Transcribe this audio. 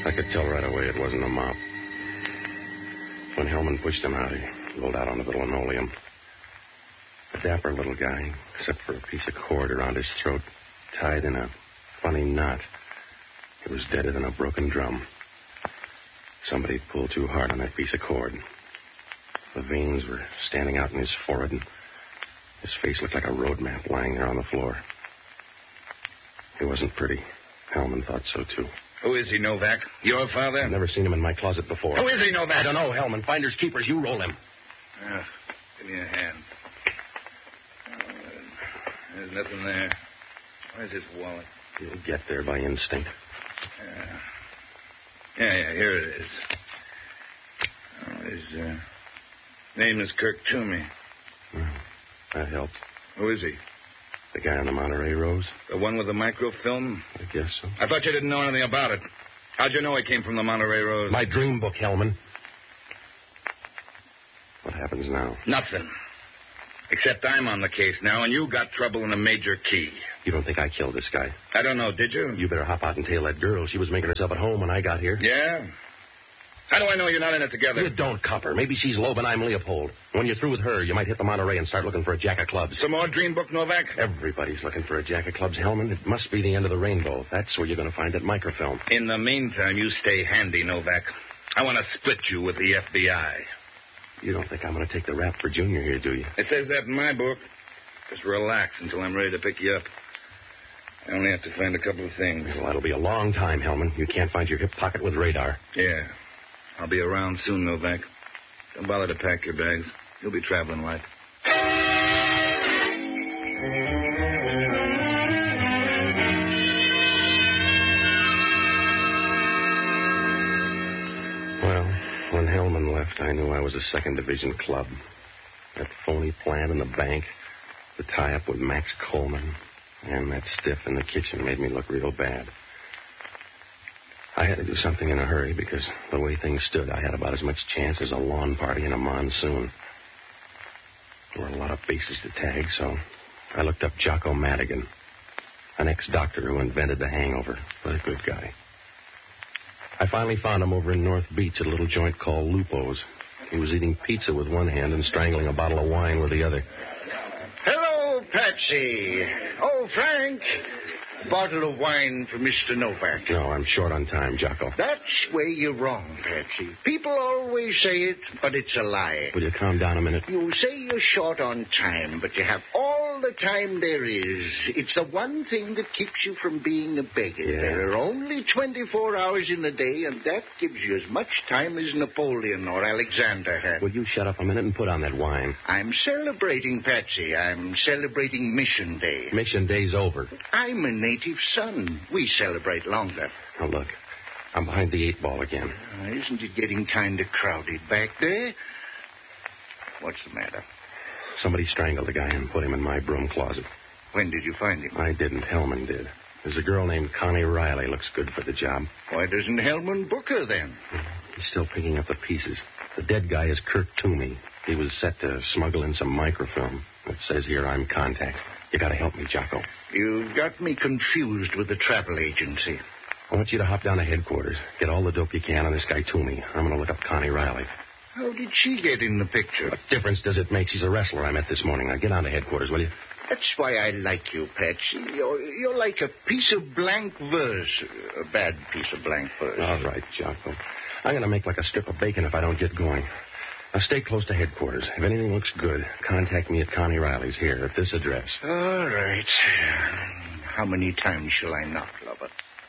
I could tell right away it wasn't a mop. When Hellman pushed him out, he rolled out onto the linoleum. A dapper little guy, except for a piece of cord around his throat, tied in a funny knot. He was deader than a broken drum. Somebody pulled too hard on that piece of cord. The veins were standing out in his forehead, and his face looked like a road map lying there on the floor. He wasn't pretty. Hellman thought so, too. Who is he, Novak? Your father? I've never seen him in my closet before. Who is he, Novak? I don't know, Hellman. Finders keepers, you roll him. Give me a hand. There's nothing there. Where's his wallet? You'll get there by instinct. Yeah, here it is. His name is Kirk Toomey. That helps. Who is he? The guy on the Monterey Rose? The one with the microfilm? I guess so. I thought you didn't know anything about it. How'd you know he came from the Monterey Rose? My dream book, Hellman. What happens now? Nothing. Except I'm on the case now, and you got trouble in a major key. You don't think I killed this guy? I don't know, did you? You better hop out and tail that girl. She was making herself at home when I got here. Yeah? How do I know you're not in it together? You don't copper. Maybe she's Loeb and I'm Leopold. When you're through with her, you might hit the Monterey and start looking for a jack of clubs. Some more dream book, Novak? Everybody's looking for a jack of clubs, Hellman. It must be the end of the rainbow. That's where you're going to find that microfilm. In the meantime, you stay handy, Novak. I want to split you with the FBI. You don't think I'm going to take the rap for Junior here, do you? It says that in my book. Just relax until I'm ready to pick you up. I only have to find a couple of things. Well, that'll be a long time, Hellman. You can't find your hip pocket with radar. Yeah. I'll be around soon, Novak. Don't bother to pack your bags. You'll be traveling light. Well, when Hellman left, I knew I was a second division club. That phony plan in the bank, the tie-up with Max Coleman, and that stiff in the kitchen made me look real bad. I had to do something in a hurry because the way things stood, I had about as much chance as a lawn party in a monsoon. There were a lot of bases to tag, so I looked up Jocko Madigan, an ex-doctor who invented the hangover, but a good guy. I finally found him over in North Beach at a little joint called Lupo's. He was eating pizza with one hand and strangling a bottle of wine with the other. Hello, Patsy. Oh, Frank. Bottle of wine for Mr. Novak. No, I'm short on time, Jocko. That's where you're wrong, Patsy. People always say it, but it's a lie. Will you calm down a minute? You say you're short on time, but you have all the time there is. It's the one thing that keeps you from being a beggar. Yeah. There are only 24 hours in a day, and that gives you as much time as Napoleon or Alexander had. Will you shut up a minute and put on that wine? I'm celebrating, Patsy. I'm celebrating Mission Day. Mission Day's over. I'm a native son. We celebrate longer. Now, look, I'm behind the 8 ball again. Isn't it getting kind of crowded back there? What's the matter? Somebody strangled the guy and put him in my broom closet. When did you find him? I didn't. Hellman did. There's a girl named Connie Riley. Looks good for the job. Why doesn't Hellman book her then? He's still picking up the pieces. The dead guy is Kirk Toomey. He was set to smuggle in some microfilm. It says here I'm contact. You got to help me, Jocko. You've got me confused with the travel agency. I want you to hop down to headquarters. Get all the dope you can on this guy Toomey. I'm going to look up Connie Riley. How did she get in the picture? What difference does it make? She's a wrestler I met this morning. Now, get down to headquarters, will you? That's why I like you, Patsy. You're like a piece of blank verse. A bad piece of blank verse. All right, Jocko. I'm going to make like a strip of bacon if I don't get going. Now, stay close to headquarters. If anything looks good, contact me at Connie Riley's here at this address. All right. How many times shall I knock, lover?